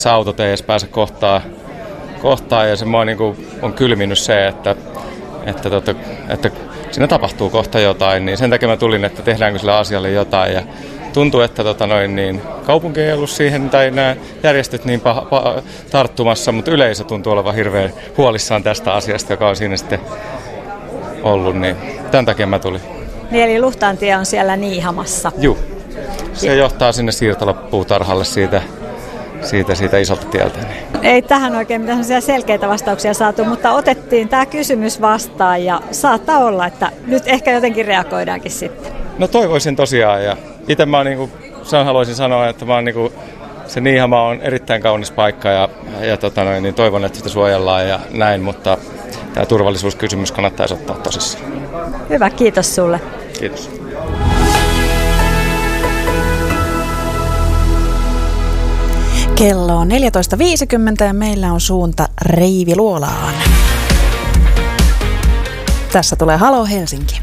Autot ei edes pääse kohtaan ja se mua niinku on kylminyt se, että siinä tapahtuu kohta jotain, niin sen takia mä tulin, että tehdäänkö sille asialle jotain ja tuntuu, että kaupunki ei ollut siihen tai nämä järjestöt niin tarttumassa, mutta yleisö tuntuu olevan hirveän huolissaan tästä asiasta, joka on siinä sitten ollut, niin tämän takia mä tulin. Niin eli Luhtaantie on siellä Niihamassa? Joo, se johtaa sinne siirtolapuutarhalle siitä isolta tieltä. Ei tähän oikein mitään selkeitä vastauksia saatu, mutta otettiin tämä kysymys vastaan ja saattaa olla, että nyt ehkä jotenkin reagoidaankin sitten. No toivoisin tosiaan ja itse mä haluaisin sanoa, että se Niihama on erittäin kaunis paikka ja toivon, että sitä suojellaan ja näin, mutta tämä turvallisuuskysymys kannattaisi ottaa tosissaan. Hyvä, kiitos sulle. Kiitos. Kello on 14.50 ja meillä on suunta Reiviluolaan. Tässä tulee Halo Helsinki.